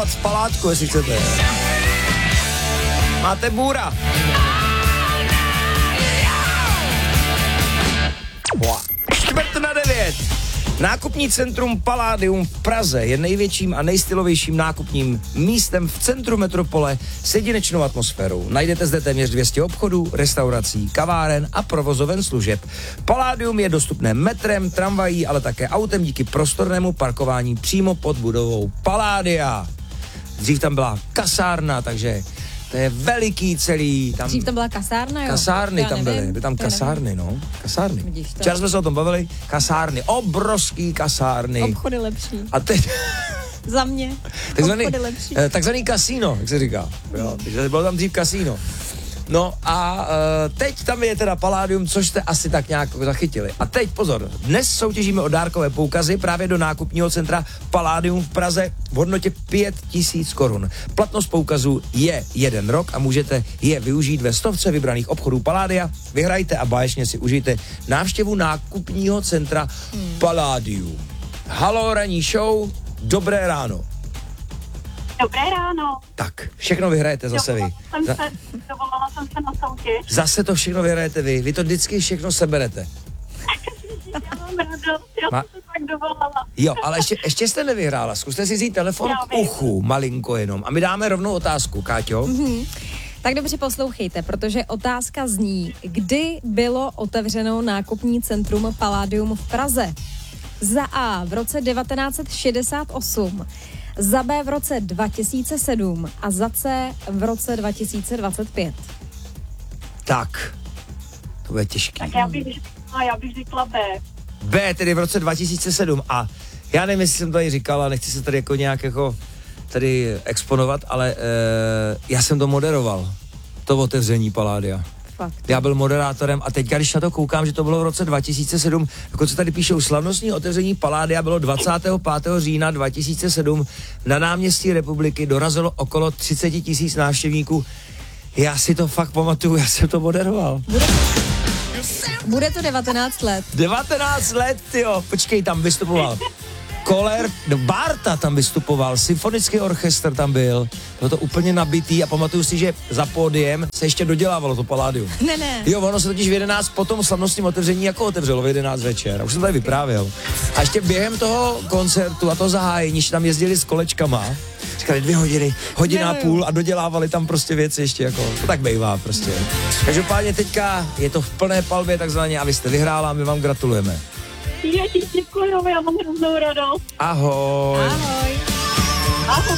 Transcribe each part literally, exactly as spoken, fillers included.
vydělat v Palátku, jestli chcete. Máte bůra. Čtvrt na devět. Nákupní centrum Palladium v Praze je největším a nejstylovějším nákupním místem v centru metropole s jedinečnou atmosférou. Najdete zde téměř dvě stě obchodů, restaurací, kaváren a provozoven služeb. Palladium je dostupné metrem, tramvají, ale také autem díky prostornému parkování přímo pod budovou Palladia. Dřív tam byla kasárna, takže to je veliký celý. Tam Dřív tam byla kasárna, jo? Kasárny Já tam nevím, byly, byly tam to kasárny, no. Kasárny. Vidíš to. Včera jsme se o tom bavili, kasárny, obrovský kasárny. Obchody lepší. A teď Za mě. takzvaný, Obchody lepší. eh, takzvaný kasíno, jak se říká. Jo, takže bylo tam dřív kasíno. No a uh, teď tam je teda Palladium, což jste asi tak nějak zachytili. A teď pozor, dnes soutěžíme o dárkové poukazy právě do nákupního centra Palladium v Praze v hodnotě pět tisíc korun. Platnost poukazu je jeden rok a můžete je využít ve stovce vybraných obchodů Palladia. Vyhrajte a báječně si užijte návštěvu nákupního centra hmm. Palladium. Halo, ranní show, dobré ráno. Dobré ráno. Tak, všechno vyhrajete zase vy. Jsem Za, se, dovolala jsem se na soutěž. zase to všechno vyhrajete vy. Vy to vždycky všechno seberete. Já mám radost, já Ma- jsem se tak dovolala. Jo, ale ještě, ještě jste nevyhrála. Zkuste si vzít telefon Já k vím. uchu, malinko jenom. A my dáme rovnou otázku, Káťo. Mm-hmm. Tak dobře poslouchejte, protože otázka zní, kdy bylo otevřeno nákupní centrum Palladium v Praze? Za A v roce devatenáct set šedesát osm, za B v roce dva tisíce sedm a za C v roce dva tisíce dvacet pět. Tak, to bude těžký. Tak já bych řekla, já bych řekla B. B, tedy v roce dva tisíce sedm. A já nevím, jestli jsem to tady říkal, a nechci se tady jako nějak jako tady exponovat, ale e, já jsem to moderoval. To otevření Palladia. Fakt. Já byl moderátorem a teď, když na to koukám, že to bylo v roce dva tisíce sedm, jako co tady píšou, slavnostní otevření Palladia bylo dvacátého pátého října dva tisíce sedm, na náměstí Republiky dorazilo okolo třicet tisíc návštěvníků. Já si to fakt pamatuju, já jsem to moderoval. Bude to devatenáct let. devatenáct let, tyjo, počkej, tam vystupoval Koller, no Bárta tam vystupoval, symfonický orchestr tam byl, bylo to úplně nabitý a pamatuju si, že za pódiem se ještě dodělávalo to Palladium. Ne, ne. Jo, ono se totiž v jedenáct po tom slavnostním otevření jako otevřelo v jedenáct večer. Už jsem tady vyprávěl. A ještě během toho koncertu a toho zahájení, že tam jezdili s kolečkama, říkali dvě hodiny, hodina a půl a dodělávali tam prostě věci ještě jako, to tak bývá prostě. Každopádně teďka je to v plné palbě takzvaně a vy jste vyhrála a my vám gratulujeme. Ježíš, děkuji, já mám hroznou radost. Ahoj. Ahoj. Ahoj.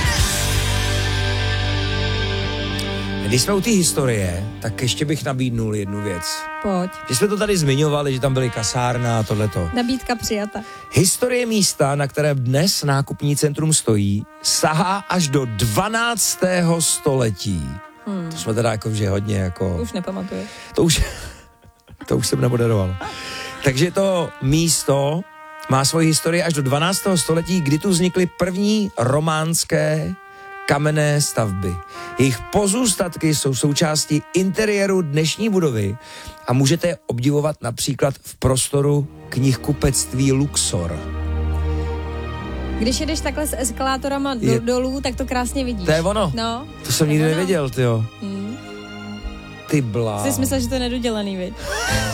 Když jsme u té historie, tak ještě bych nabídnul jednu věc. Pojď. Že jsme to tady zmiňovali, že tam byly kasárna a tohleto. Nabídka přijata. Historie místa, na kterém dnes nákupní centrum stojí, sahá až do dvanáctého století. Hmm. To jsme teda jako, že hodně jako... Už nepamatuješ. To už, to už jsem nemoderoval. Takže to místo má svoji historii až do dvanáctého století, kdy tu vznikly první románské kamenné stavby. Jejich pozůstatky jsou součástí interiéru dnešní budovy a můžete je obdivovat například v prostoru knihkupectví Luxor. Když jedeš takhle s eskalátorama do, Je- dolů, tak to krásně vidíš. To je ono. No. To jsem je nikdy ono. nevěděl, tyjo. Hmm. Ty blá. Jsi myslel, že to je nedodělaný, viď?